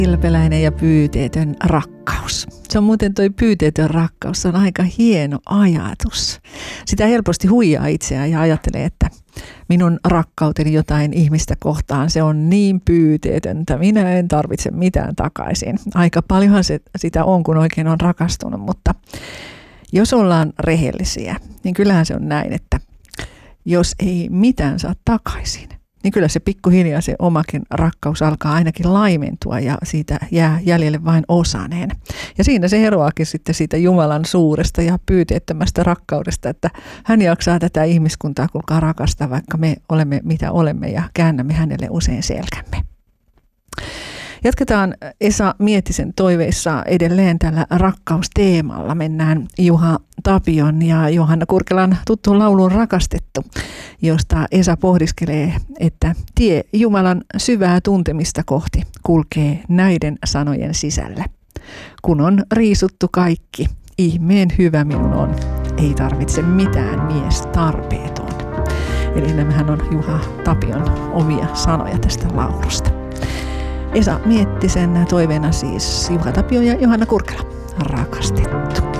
Ilpeläinen ja pyyteetön rakkaus. Se on muuten toi pyyteetön rakkaus, se on aika hieno ajatus. Sitä helposti huijaa itseään ja ajattelee, että minun rakkauteni jotain ihmistä kohtaan, se on niin pyyteetöntä, minä en tarvitse mitään takaisin. Aika paljonhan sitä on, kun oikein on rakastunut, mutta jos ollaan rehellisiä, niin kyllähän se on näin, että jos ei mitään saa takaisin, niin kyllä se pikkuhiljaa se omakin rakkaus alkaa ainakin laimentua ja siitä jää jäljelle vain osaneen. Ja siinä se eroakin sitten siitä Jumalan suuresta ja pyyteettömästä rakkaudesta, että hän jaksaa tätä ihmiskuntaa kuulkaa rakastaa, vaikka me olemme mitä olemme ja käännämme hänelle usein selkämme. Jatketaan Esa Miettisen toiveissa edelleen tällä rakkausteemalla. Mennään Juha Tapion ja Johanna Kurkelan tuttuun lauluun Rakastettu, josta Esa pohdiskelee, että tie Jumalan syvää tuntemista kohti kulkee näiden sanojen sisällä. Kun on riisuttu kaikki, ihmeen hyvä minun on, ei tarvitse mitään mies tarpeeton. Eli nämähän on Juha Tapion omia sanoja tästä laulusta. Esa Miettisen toiveena siis Juha Tapio ja Johanna Kurkela. Rakastettu.